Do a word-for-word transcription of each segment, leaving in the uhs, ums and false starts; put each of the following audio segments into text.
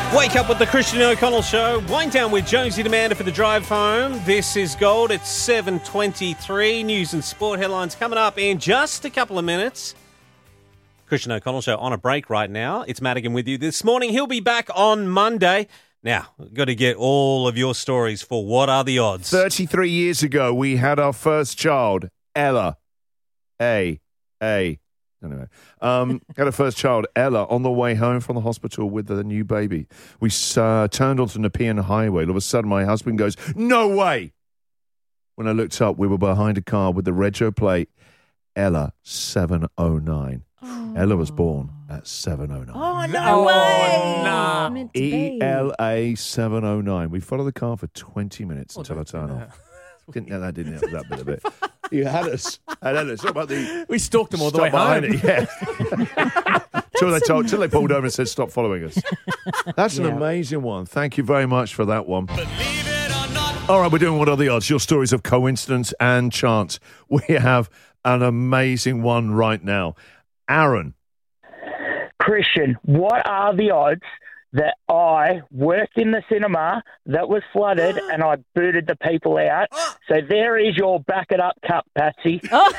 Wake up with the Christian O'Connell Show. Wind down with Jonesy Demander for the drive home. This is Gold. It's seven twenty-three. News and sport headlines coming up in just a couple of minutes. Christian O'Connell Show on a break right now. It's Madigan with you this morning. He'll be back on Monday. Now, we've got to get all of your stories for What Are the Odds? thirty-three years ago, we had our first child, Ella. A. A. Anyway, um, had a first child, Ella, on the way home from the hospital with the new baby. We uh, turned onto Nepean Highway. All of a sudden, my husband goes, "No way!" When I looked up, we were behind a car with the rego plate, Ella seven oh nine. Oh. Ella was born at seven oh nine. Oh, no way! No. Meant to E be. L A seven oh nine. We followed the car for twenty minutes Oh, until I don't turned do off. Didn't know that, didn't it? That bit of it. You had us. Had us. What about the... We stalked them all the way Stop home. behind it, yeah. Till they told, till they pulled over and said, "Stop following us." That's an Yeah. amazing one. Thank you very much for that one. All right, we're doing What Are the Odds? Your stories of coincidence and chance. We have an amazing one right now. Aaron. Christian, what are the odds that I worked in the cinema that was flooded and I booted the people out? So there is your back it up cup, Patsy. Wow.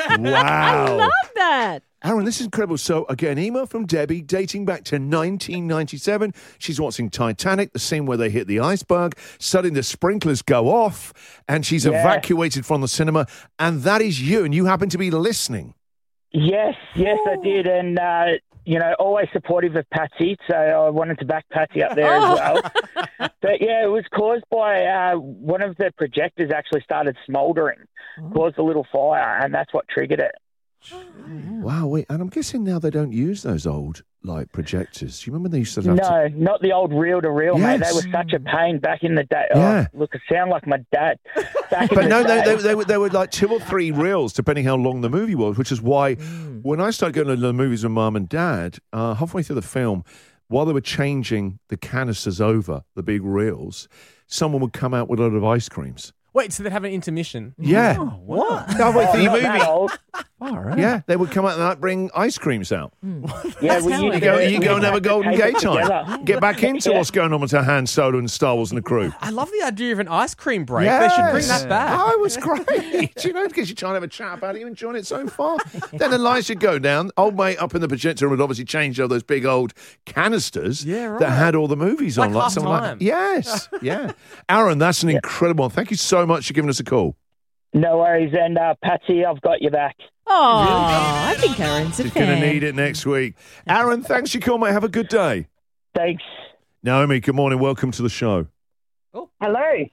I love that. Aaron, this is incredible. So, again, email from Debbie dating back to nineteen ninety-seven. She's watching Titanic, the scene where they hit the iceberg. Suddenly the sprinklers go off and she's Yeah. evacuated from the cinema. And that is you. And you happen to be listening. Yes, yes, I did. And, uh, you know, always supportive of Patsy. So I wanted to back Patsy up there as well. But, yeah, it was caused by uh, one of the projectors actually started smouldering, caused a little fire, and that's what triggered it. Wow. Wait, and I'm guessing now they don't use those old, like, projectors. Do you remember they used to have to... No, not the old reel-to-reel, mate. They Yes. were such a pain back in the day. Yeah. Oh, look, I sound like my dad. Back in But the no, they, day. they, they, were, they were like two or three reels, depending how long the movie was, which is why when I started going to the movies with mum and dad, uh, halfway through the film, while they were changing the canisters over, the big reels, someone would come out with a lot of ice creams. Wait, so they'd have an intermission? Yeah. What? Halfway through Oh, the not that movie. old. Yeah, they would come out and like, bring ice creams out. Yeah, we used You to- go, you we go and have a used to Golden tape it Gate time. together. Get back into Yeah. what's going on with Han Solo and Star Wars and the crew. I love the idea of an ice cream break. They should bring Yes. that back. Oh, it was great. You know, because you're trying to have a chat about it, you're enjoying it so far. Then the lights would go down. Old mate up in the projector would obviously change all those big old canisters Yeah, right. that had all the movies on. Like something half-time. Yes, yeah. Aaron, that's an incredible one. Thank you so much for giving us a call. No worries. And uh, Patsy, I've got your back. Oh, I think Aaron's a She's fan. going to need it next week. Aaron, thanks for your call, mate. Have a good day. Thanks. Naomi, good morning. Welcome to the show. Hello.